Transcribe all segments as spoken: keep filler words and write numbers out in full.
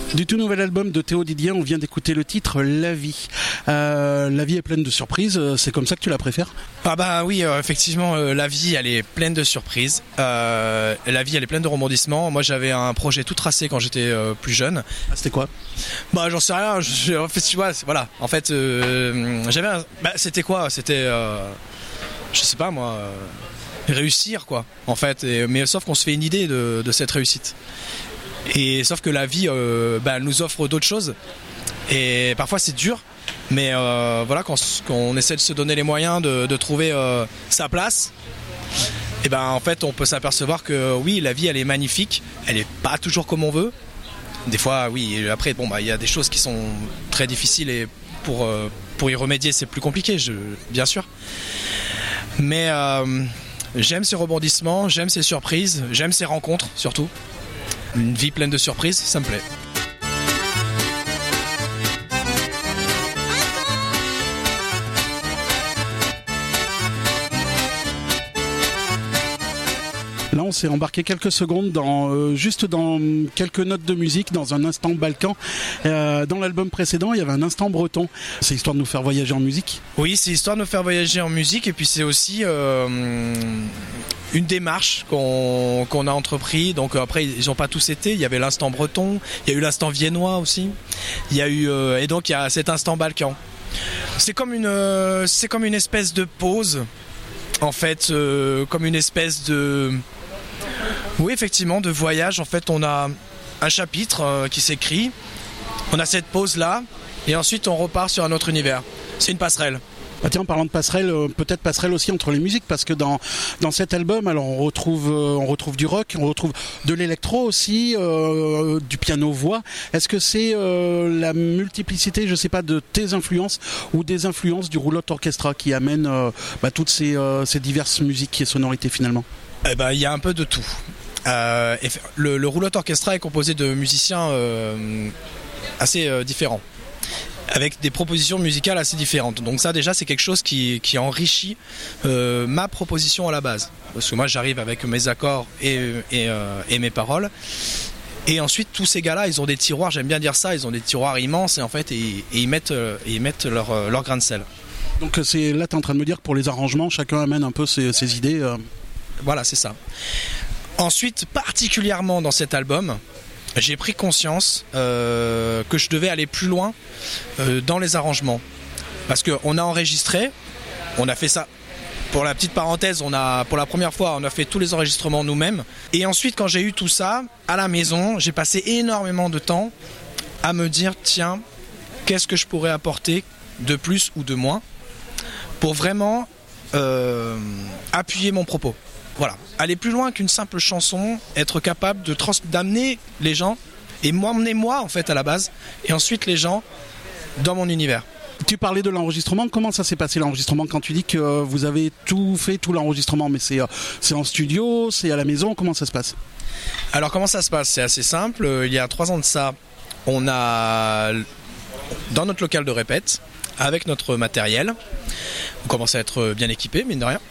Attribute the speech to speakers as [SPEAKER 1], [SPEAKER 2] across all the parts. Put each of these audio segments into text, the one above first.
[SPEAKER 1] Du tout nouvel album de Théo Didier, on vient d'écouter le titre La Vie. Euh, la vie est pleine de surprises, c'est comme ça que tu la préfères ?
[SPEAKER 2] Ah bah oui, euh, effectivement, euh, la vie elle est pleine de surprises. Euh, la vie elle est pleine de rebondissements. Moi j'avais un projet tout tracé quand j'étais euh, plus jeune.
[SPEAKER 1] Ah, c'était quoi ?
[SPEAKER 2] Bah j'en sais rien. Je, en fait, tu vois, voilà. En fait, euh, j'avais. Un, bah c'était quoi ? C'était, euh, je sais pas moi, euh, réussir quoi. En fait, et, mais sauf qu'on se fait une idée de, de cette réussite. Et sauf que la vie, euh, bah, elle nous offre d'autres choses. Et parfois c'est dur. Mais euh, voilà, quand, quand on essaie de se donner les moyens de, de trouver euh, sa place, et ben en fait on peut s'apercevoir que oui, la vie elle est magnifique, elle est pas toujours comme on veut. Des fois oui, et après bon bah il y a des choses qui sont très difficiles et pour euh, pour y remédier c'est plus compliqué, je, bien sûr. Mais euh, j'aime ces rebondissements, j'aime ces surprises, j'aime ces rencontres surtout. Une vie pleine de surprises, ça me plaît.
[SPEAKER 1] Là, on s'est embarqué quelques secondes dans euh, juste dans quelques notes de musique, dans un instant balkan. Euh, dans l'album précédent, il y avait un instant breton. C'est histoire de nous faire voyager en musique.
[SPEAKER 2] Oui, c'est histoire de nous faire voyager en musique, et puis c'est aussi euh, une démarche qu'on, qu'on a entrepris. Donc après, ils n'ont pas tous été. Il y avait l'instant breton, il y a eu l'instant viennois aussi. Il y a eu euh, et donc il y a cet instant balkan. C'est comme une, euh, c'est comme une espèce de pause. En fait, euh, comme une espèce de... Oui, effectivement, de voyage. En fait, on a un chapitre euh, qui s'écrit, on a cette pause-là, et ensuite on repart sur un autre univers. C'est une passerelle.
[SPEAKER 1] Ah tiens, en parlant de passerelle, euh, peut-être passerelle aussi entre les musiques, parce que dans dans cet album, alors on retrouve euh, on retrouve du rock, on retrouve de l'électro aussi, euh, du piano-voix. Est-ce que c'est euh, la multiplicité, je sais pas, de tes influences ou des influences du roulotte orchestra qui amène euh, bah, toutes ces euh, ces diverses musiques et sonorités finalement ?
[SPEAKER 2] Eh ben, il y a un peu de tout. Euh, le, le roulotte orchestra est composé de musiciens euh, assez euh, différents, avec des propositions musicales assez différentes. Donc ça déjà c'est quelque chose qui, qui enrichit euh, ma proposition à la base. Parce que moi j'arrive avec mes accords et, et, euh, et mes paroles. Et ensuite tous ces gars-là ils ont des tiroirs, j'aime bien dire ça, ils ont des tiroirs immenses et en fait et, et ils mettent, et ils mettent leur, leur grain de sel.
[SPEAKER 1] Donc c'est, là tu es en train de me dire que pour les arrangements, chacun amène un peu ses, ses idées. Euh...
[SPEAKER 2] Voilà, c'est ça. Ensuite, particulièrement dans cet album, j'ai pris conscience euh, que je devais aller plus loin euh, dans les arrangements. Parce qu'on a enregistré, on a fait ça, pour la petite parenthèse, on a, pour la première fois, on a fait tous les enregistrements nous-mêmes. Et ensuite, quand j'ai eu tout ça, à la maison, j'ai passé énormément de temps à me dire, tiens, qu'est-ce que je pourrais apporter de plus ou de moins pour vraiment euh, appuyer mon propos. Voilà, aller plus loin qu'une simple chanson, être capable de trans- d'amener les gens et m'emmener moi en fait à la base et ensuite les gens dans mon univers.
[SPEAKER 1] Tu parlais de l'enregistrement, comment ça s'est passé l'enregistrement quand tu dis que vous avez tout fait, tout l'enregistrement, mais c'est, c'est en studio, c'est à la maison, comment ça se passe ?
[SPEAKER 2] Alors comment ça se passe ? C'est assez simple, il y a trois ans de ça, on a dans notre local de répète, avec notre matériel, on commence à être bien équipé, mine de rien.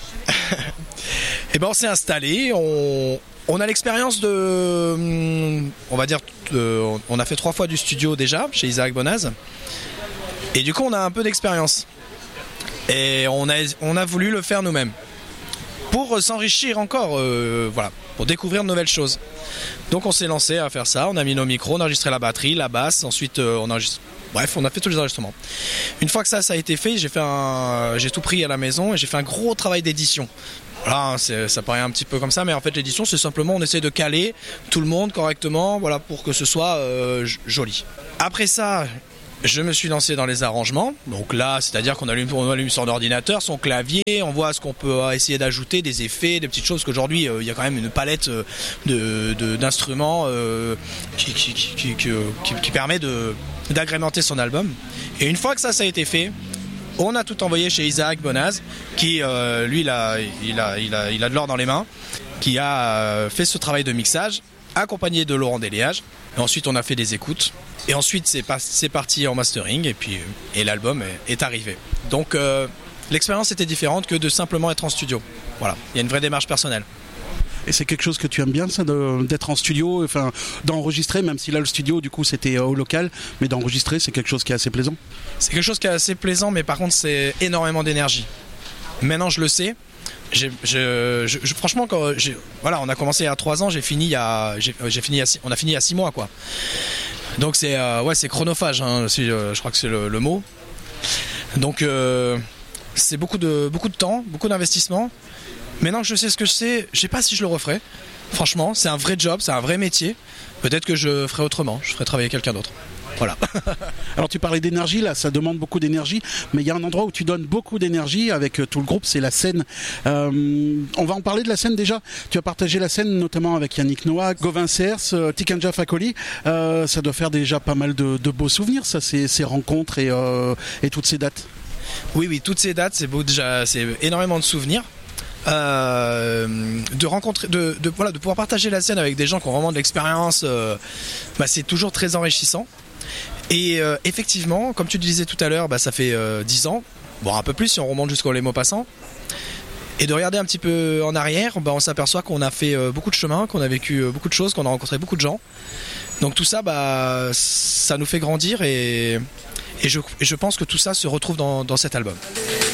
[SPEAKER 2] Et ben on s'est installé, on, on a l'expérience de, on va dire, de, on a fait trois fois du studio déjà chez Isaac Bonaz, et du coup on a un peu d'expérience. Et on a, on a voulu le faire nous-mêmes pour s'enrichir encore, euh, voilà, pour découvrir de nouvelles choses. Donc on s'est lancé à faire ça, on a mis nos micros, on a enregistré la batterie, la basse, ensuite euh, on a enregistré. Bref, on a fait tous les enregistrements. Une fois que ça, ça a été fait, j'ai fait un, j'ai tout pris à la maison et j'ai fait un gros travail d'édition. Voilà, c'est, ça paraît un petit peu comme ça, mais en fait l'édition, c'est simplement on essaie de caler tout le monde correctement, voilà, pour que ce soit euh, joli. Après ça, je me suis lancé dans les arrangements. Donc là, c'est-à-dire qu'on allume, on allume son ordinateur, son clavier, on voit ce qu'on peut essayer d'ajouter, des effets, des petites choses qu'aujourd'hui, il euh, y a quand même une palette euh, de, de, d'instruments euh, qui, qui, qui, qui, qui, qui, qui permet de, d'agrémenter son album. Et une fois que ça, ça a été fait, on a tout envoyé chez Isaac Bonaz, qui, euh, lui, il a, il, a, il, a, il a de l'or dans les mains, qui a euh, fait ce travail de mixage, accompagné de Laurent Deléage. Et ensuite, on a fait des écoutes. Et ensuite, c'est, pas, c'est parti en mastering, et puis et l'album est, est arrivé. Donc, euh, l'expérience était différente que de simplement être en studio. Voilà, il y a une vraie démarche personnelle.
[SPEAKER 1] Et c'est quelque chose que tu aimes bien, ça, de, d'être en studio, enfin, d'enregistrer, même si là le studio, du coup, c'était au local, mais d'enregistrer, c'est quelque chose qui est assez plaisant.
[SPEAKER 2] C'est quelque chose qui est assez plaisant, mais par contre, c'est énormément d'énergie. Maintenant, je le sais. J'ai, je, je, je, franchement, quand j'ai, voilà, on a commencé il y a trois ans, j'ai fini il y a, j'ai, j'ai fini, il y a, on a fini il y a six mois, quoi. Donc c'est, euh, ouais, c'est chronophage, hein, si, euh, je crois que c'est le, le mot. Donc euh, c'est beaucoup de, beaucoup de temps, beaucoup d'investissement. Maintenant que je sais ce que je sais, je sais pas si je le referai. Franchement, c'est un vrai job, c'est un vrai métier. Peut-être que je ferai autrement, je ferai travailler quelqu'un d'autre. Voilà.
[SPEAKER 1] Alors tu parlais d'énergie, là ça demande beaucoup d'énergie, mais il y a un endroit où tu donnes beaucoup d'énergie avec tout le groupe, c'est la scène. Euh, on va en parler de la scène déjà. Tu as partagé la scène notamment avec Yannick Noah, Gauvin Cers, Tikenja Fakoli. Euh, ça doit faire déjà pas mal de, de beaux souvenirs, ça, ces, ces rencontres et, euh, et toutes ces dates.
[SPEAKER 2] Oui, oui, toutes ces dates, c'est beau, déjà, c'est énormément de souvenirs. Euh, de rencontrer, de, de, voilà, de pouvoir partager la scène avec des gens qui ont vraiment de l'expérience, euh, bah, c'est toujours très enrichissant. Et euh, effectivement, comme tu le disais tout à l'heure, bah, ça fait euh, dix ans, bon un peu plus si on remonte jusqu'au Les Mots Passants. Et de regarder un petit peu en arrière, bah, on s'aperçoit qu'on a fait euh, beaucoup de chemin, qu'on a vécu euh, beaucoup de choses, qu'on a rencontré beaucoup de gens. Donc tout ça, bah, ça nous fait grandir et, et, je, et je pense que tout ça se retrouve dans, dans cet album.